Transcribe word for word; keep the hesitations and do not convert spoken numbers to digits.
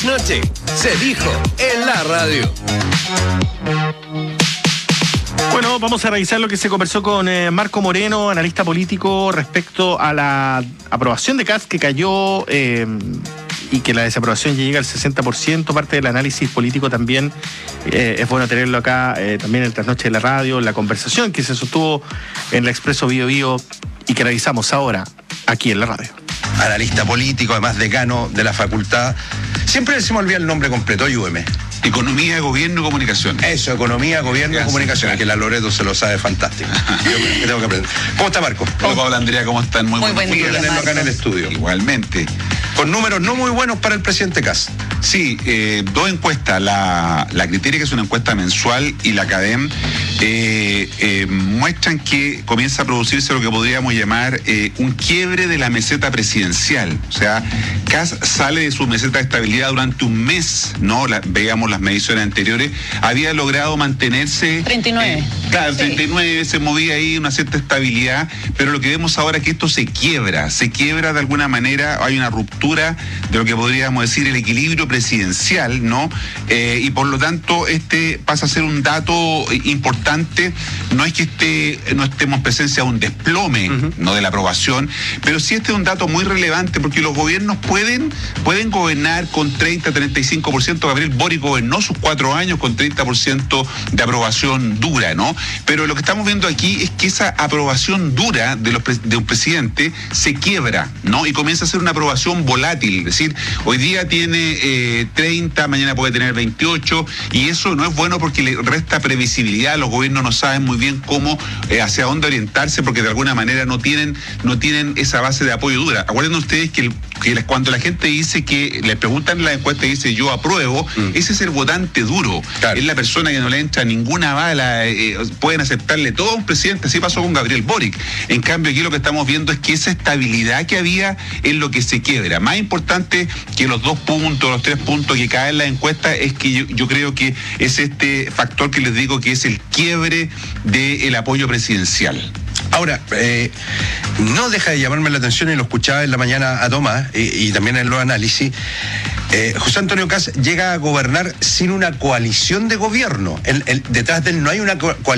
trasnoche se dijo en la radio. Bueno, vamos a revisar lo que se conversó con eh, Marco Moreno, analista político, respecto a la aprobación de Kast que cayó eh, y que la desaprobación ya llega al sesenta por ciento. Parte del análisis político también eh, es bueno tenerlo acá, eh, también en el trasnoche de la radio, la conversación que se sostuvo en el Expreso Bio Bio y que revisamos ahora aquí en la radio. Analista político, además decano de la facultad. Siempre se me olvida el nombre completo, I U M. Economía, Gobierno y Comunicación. Eso, Economía, Gobierno y Comunicación, gracias. Que la Loreto se lo sabe fantástico. Yo me tengo que aprender. ¿Cómo está, Marco? Hola, Pablo, Andrea, ¿cómo están? Muy, Muy buen buenos día, días. tenerlo acá en el estudio. Igualmente. Con números no muy buenos para el presidente Kast. Sí, eh, dos encuestas, la, la Criteria, que es una encuesta mensual, y la CADEM, eh, eh, muestran que comienza a producirse lo que podríamos llamar eh, un quiebre de la meseta presidencial. O sea, Kast sale de su meseta de estabilidad durante un mes, ¿no? La, veíamos las mediciones anteriores, había logrado mantenerse... treinta y nueve. Eh, claro, Sí. treinta y nueve, se movía ahí una cierta estabilidad, pero lo que vemos ahora es que esto se quiebra, se quiebra de alguna manera, hay una ruptura de lo que podríamos decir el equilibrio presidencial, ¿no? Eh, y por lo tanto, este pasa a ser un dato importante. No es que esté, no estemos en presencia de un desplome, uh-huh. no de la aprobación, pero sí este es un dato muy relevante, porque los gobiernos pueden, pueden gobernar con treinta, treinta y cinco por ciento. Gabriel Boric gobernó sus cuatro años con treinta por ciento de aprobación dura, ¿no? Pero lo que estamos viendo aquí es que esa aprobación dura de, los, de un presidente se quiebra, ¿no? Y comienza a ser una aprobación volátil, es decir, hoy día tiene eh, treinta, mañana puede tener veintiocho, y eso no es bueno porque le resta previsibilidad. Los gobiernos no saben muy bien cómo, eh, hacia dónde orientarse, porque de alguna manera no tienen, no tienen esa base de apoyo dura. Acuérdense ustedes que, el, que cuando la gente dice que, le preguntan en la encuesta y dice yo apruebo, mm. ese es el votante duro, claro. Es la persona que no le entra ninguna bala, eh, pueden aceptarle todo a un presidente. Así pasó con Gabriel Boric. En cambio, aquí lo que estamos viendo es que esa estabilidad que había es lo que se quiebra. Más importante que los dos puntos, los tres puntos que caen en la encuesta, es que yo, yo creo que es este factor que les digo que es el quiebre del apoyo presidencial. Ahora, eh, no deja de llamarme la atención, y lo escuchaba en la mañana a Tomás, y, y también en los análisis, eh, José Antonio Kast llega a gobernar sin una coalición de gobierno. El, el, detrás de él no hay una coalición.